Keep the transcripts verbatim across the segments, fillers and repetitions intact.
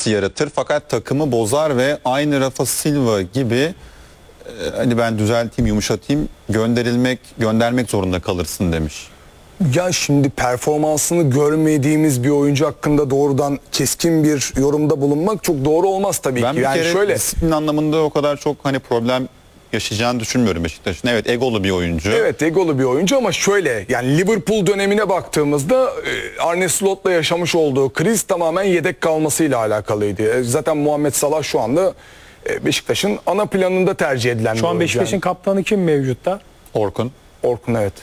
etkisi yaratır fakat takımı bozar ve aynı Rafa Silva gibi e, hani ben düzelteyim, yumuşatayım, gönderilmek göndermek zorunda kalırsın demiş. Ya şimdi performansını görmediğimiz bir oyuncu hakkında doğrudan keskin bir yorumda bulunmak çok doğru olmaz tabii Ben ki. bir Yani kere şöyle disiplin anlamında o kadar çok hani problem yaşayacağını düşünmüyorum Beşiktaş'ın. Evet, egolu bir oyuncu. Evet, egolu bir oyuncu ama şöyle, yani Liverpool dönemine baktığımızda e, Arne Slot'la yaşamış olduğu kriz tamamen yedek kalmasıyla alakalıydı. E, Zaten Muhammed Salah şu anda e, Beşiktaş'ın ana planında tercih edilen bir Şu an oyuncu. Beşiktaş'ın Yani. kaptanı kim mevcutta? Orkun. Orkun, evet.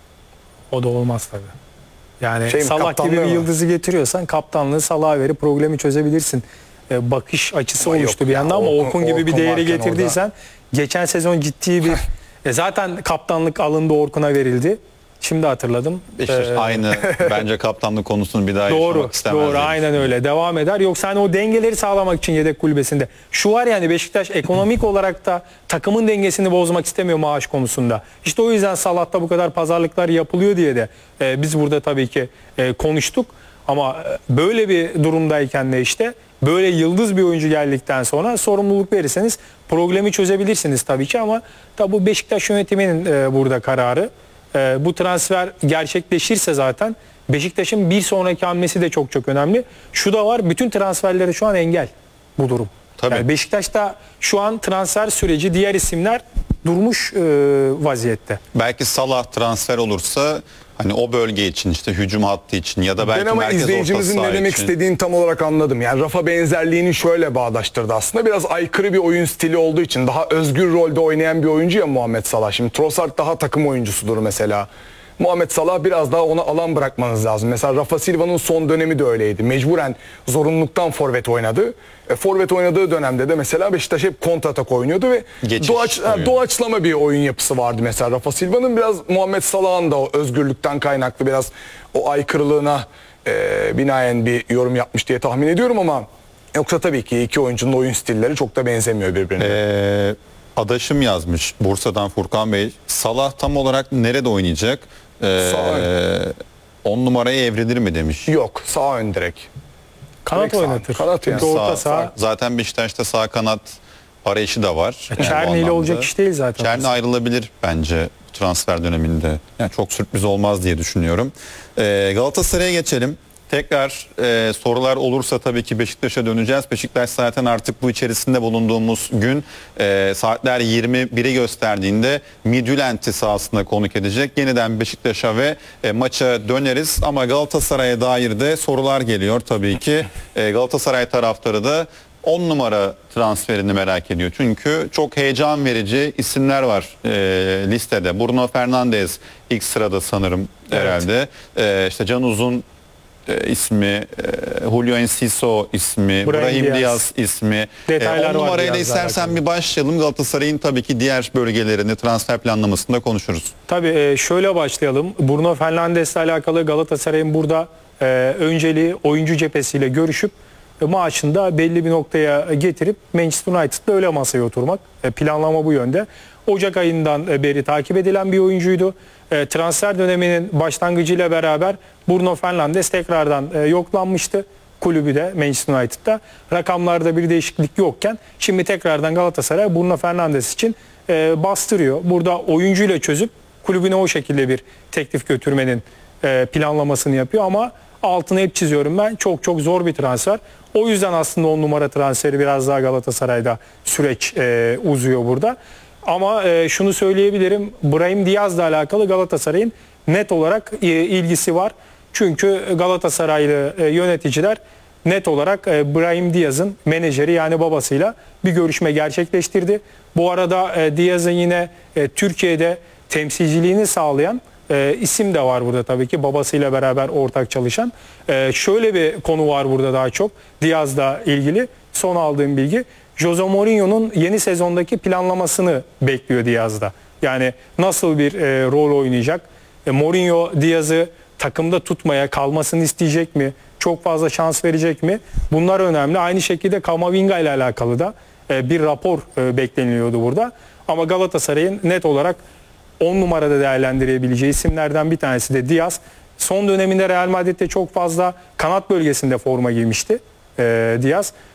O da olmaz tabii. Yani Şey mi, Salah kaptanlığı gibi bir mı? yıldızı getiriyorsan kaptanlığı Salah'a verip problemi çözebilirsin. Ee, bakış açısı Ama oluştu yok bir ya, yanda ama Orkun- Orkun gibi bir Orkun değeri varken getirdiysen geçen sezon ciddi bir e zaten kaptanlık alındı, Orkun'a verildi. Şimdi hatırladım. Beşiktaş Ee, aynı bence kaptanlık konusunu bir daha Doğru, yaşamak istemez. doğru, diye aynen düşünüyorum. öyle. Devam eder. Yoksa hani o dengeleri sağlamak için yedek kulübesinde. Şu var yani, Beşiktaş ekonomik olarak da takımın dengesini bozmak istemiyor maaş konusunda. İşte o yüzden Salah'ta bu kadar pazarlıklar yapılıyor diye de e, biz burada tabii ki e, konuştuk. Ama e, böyle bir durumdayken de işte böyle yıldız bir oyuncu geldikten sonra sorumluluk verirseniz problemi çözebilirsiniz tabii ki, ama tabii bu Beşiktaş yönetiminin e, burada kararı. E, bu transfer gerçekleşirse zaten Beşiktaş'ın bir sonraki hamlesi de çok çok önemli. Şu da var, bütün transferlere şu an engel bu durum. Tabii. Yani Beşiktaş'ta şu an transfer süreci, diğer isimler durmuş e, vaziyette. Belki Salah transfer olursa hani o bölge için, işte hücum hattı için ya da belki Ben ama merkez orta izleyicimizin saha ne demek için. istediğini tam olarak anladım. Yani Rafa benzerliğini şöyle bağdaştırdı aslında. Biraz aykırı bir oyun stili olduğu için, daha özgür rolde oynayan bir oyuncu ya Muhammed Salah. Şimdi Trossard daha takım oyuncusudur mesela. Muhammed Salah biraz daha ona alan bırakmanız lazım. Mesela Rafa Silva'nın son dönemi de öyleydi. Mecburen zorunluluktan forvet oynadı. E, forvet oynadığı dönemde de mesela Beşiktaş hep kontratak oynuyordu ve Geçiş doğaç, ha, oyunu. doğaçlama bir oyun yapısı vardı mesela Rafa Silva'nın. Biraz Muhammed Salah'ın da o özgürlükten kaynaklı biraz o aykırılığına e, binaen bir yorum yapmış diye tahmin ediyorum ama yoksa tabii ki iki oyuncunun oyun stilleri çok da benzemiyor birbirine. Ee, adaşım yazmış Bursa'dan Furkan Bey. Salah tam olarak nerede oynayacak? Ee, Sağ on numaraya evrilir mi demiş. Yok, sağ ön direkt. Kanat Direkt sağ- oynatır. kanat yani. Çünkü orta Sağ- saha. Zaten Beşiktaş'ta sağ kanat arayışı da var. Yani bu Çerni ile anlamda. olacak iş değil zaten. Çerni ayrılabilir bence transfer döneminde. Yani çok sürpriz olmaz diye düşünüyorum. Ee, Galatasaray'a geçelim. Tekrar e, sorular olursa tabii ki Beşiktaş'a döneceğiz. Beşiktaş zaten artık bu içerisinde bulunduğumuz gün e, saatler yirmi biri gösterdiğinde Midtjylland'i sahasında konuk edecek. Yeniden Beşiktaş'a ve e, maça döneriz. Ama Galatasaray'a dair de sorular geliyor tabii ki. E, Galatasaray taraftarı da on numara transferini merak ediyor. Çünkü çok heyecan verici isimler var e, listede. Bruno Fernandes ilk sırada sanırım herhalde. E, işte Can Uzun e, ismi, e, Julio Enciso ismi, Brahim Brahim Diaz. Diaz ismi. Detaylar on var numarayla Diaz'la istersen alakalı. bir başlayalım. Galatasaray'ın tabii ki diğer bölgelerini transfer planlamasında konuşuruz. Tabii e, şöyle başlayalım. Bruno Fernandes'le alakalı Galatasaray'ın burada e, önceliği oyuncu cephesiyle görüşüp e, maaşını da belli bir noktaya getirip Manchester United'da öyle masaya oturmak. E, planlama bu yönde. Ocak ayından e, beri takip edilen bir oyuncuydu. E, transfer döneminin başlangıcıyla beraber Bruno Fernandes tekrardan e, yoklanmıştı. Kulübü de Manchester United'da. Rakamlarda bir değişiklik yokken şimdi tekrardan Galatasaray Bruno Fernandes için e, bastırıyor. Burada oyuncuyla çözüp kulübüne o şekilde bir teklif götürmenin e, planlamasını yapıyor ama altını hep çiziyorum ben. Çok çok zor bir transfer. O yüzden aslında on numara transferi biraz daha Galatasaray'da süreç e, uzuyor burada. Ama e, şunu söyleyebilirim. Brahim Diaz'la alakalı Galatasaray'ın net olarak e, ilgisi var. Çünkü Galatasaraylı e, yöneticiler net olarak e, Brahim Diaz'ın menajeri yani babasıyla bir görüşme gerçekleştirdi. Bu arada e, Diaz'ın yine e, Türkiye'de temsilciliğini sağlayan e, isim de var burada tabii ki, babasıyla beraber ortak çalışan. E, şöyle bir konu var burada daha çok Diaz'la ilgili son aldığım bilgi. Jose Mourinho'nun yeni sezondaki planlamasını bekliyor Diaz'da. Yani nasıl bir e, rol oynayacak? E, Mourinho Diaz'ı takımda tutmaya, kalmasını isteyecek mi? Çok fazla şans verecek mi? Bunlar önemli. Aynı şekilde Kamavinga ile alakalı da e, bir rapor e, bekleniliyordu burada. Ama Galatasaray'ın net olarak on numarada değerlendirebileceği isimlerden bir tanesi de Diaz. Son döneminde Real Madrid'de çok fazla kanat bölgesinde forma giymişti e, Diaz.